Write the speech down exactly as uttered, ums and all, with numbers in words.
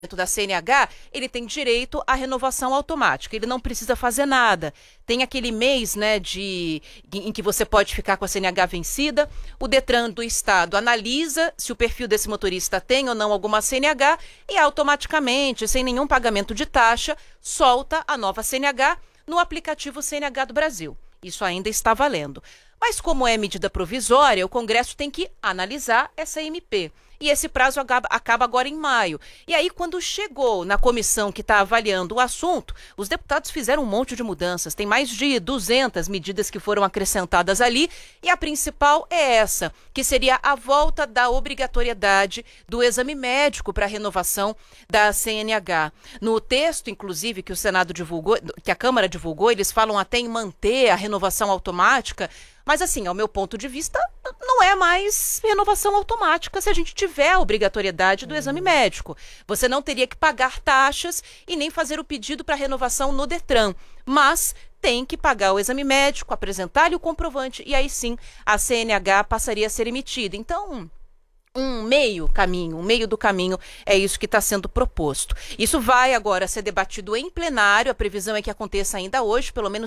da C N H, ele tem direito à renovação automática, ele não precisa fazer nada. Tem aquele mês, né, de, em que você pode ficar com a C N H vencida, o Detran do Estado analisa se o perfil desse motorista tem ou não alguma C N H e automaticamente, sem nenhum pagamento de taxa, solta a nova C N H no aplicativo C N H do Brasil. Isso ainda está valendo. Mas como é medida provisória, o Congresso tem que analisar essa M P. E esse prazo acaba agora em maio. E aí, quando chegou na comissão que está avaliando o assunto, os deputados fizeram um monte de mudanças. Tem mais de duzentas medidas que foram acrescentadas ali. E a principal é essa, que seria a volta da obrigatoriedade do exame médico para a renovação da C N H. No texto, inclusive, que o Senado divulgou, que a Câmara divulgou, eles falam até em manter a renovação automática. Mas, assim, ao meu ponto de vista, não é mais renovação automática se a gente tiver a obrigatoriedade do exame médico. Você não teria que pagar taxas e nem fazer o pedido para renovação no Detran. Mas tem que pagar o exame médico, apresentar-lhe o comprovante e aí sim a C N H passaria a ser emitida. Então, um meio caminho, um meio do caminho é isso que está sendo proposto. Isso vai agora ser debatido em plenário, a previsão é que aconteça ainda hoje, pelo menos